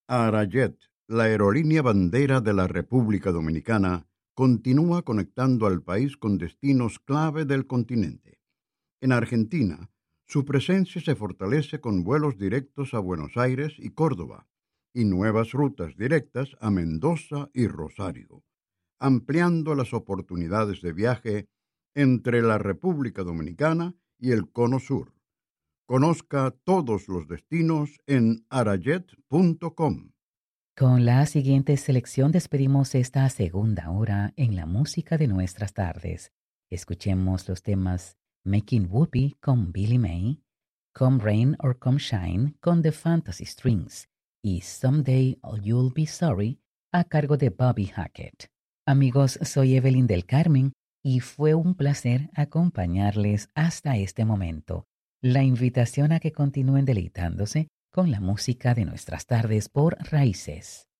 Arayet, la aerolínea bandera de la República Dominicana, continúa conectando al país con destinos clave del continente. En Argentina, su presencia se fortalece con vuelos directos a Buenos Aires y Córdoba, y nuevas rutas directas a Mendoza y Rosario, ampliando las oportunidades de viaje entre la República Dominicana y el Cono Sur. Conozca todos los destinos en arayet.com. Con la siguiente selección despedimos esta segunda hora en la música de nuestras tardes. Escuchemos los temas Making Whoopee con Billy May, Come Rain or Come Shine con The Fantasy Strings y Someday You'll Be Sorry a cargo de Bobby Hackett. Amigos, soy Evelyn del Carmen y fue un placer acompañarles hasta este momento. La invitación a que continúen deleitándose con la música de nuestras tardes por Raíces.